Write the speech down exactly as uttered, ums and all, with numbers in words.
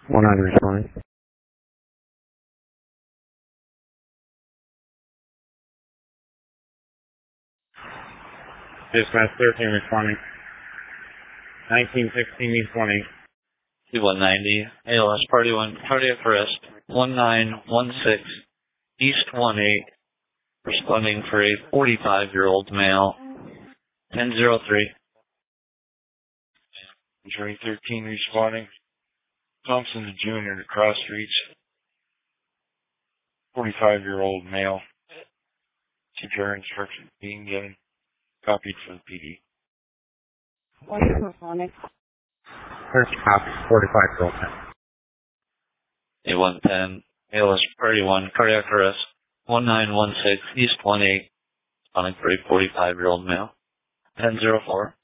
one nine responding. Dispatch thirteen responding. nineteen sixteen East one eight. two one ninety, A L S Party one, cardiac arrest, one nine one six East one eight, responding for a forty-five-year-old male, ten oh three. Jury thirteen responding. Thompson Junior to Cross Streets. forty-five-year-old male. C P R instructions being given. Copied for the P D. What is responding? First copy, forty-five-year-old male. A one ten, A L S Party one, cardiac arrest, one nine one six East one eight, responding for a forty-five-year-old male, ten oh four.